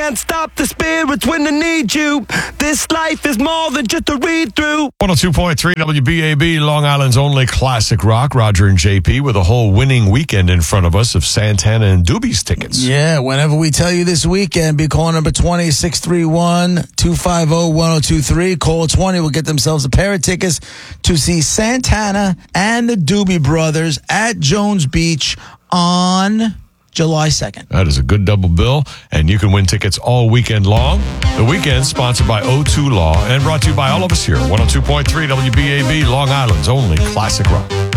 can't stop the spirits when they need you. This life is more than just a read-through. 102.3 WBAB, Long Island's only classic rock. Roger and JP with a whole winning weekend in front of us of Santana and Doobies tickets. Yeah, whenever we tell you this weekend, be calling number 20-631-250-1023. Call 20 will get themselves a pair of tickets to see Santana and the Doobie Brothers at Jones Beach on July 2nd. That is a good double bill, and you can win tickets all weekend long. The weekend sponsored by O2 Law and brought to you by all of us here. 102.3 WBAB, Long Island's only classic rock.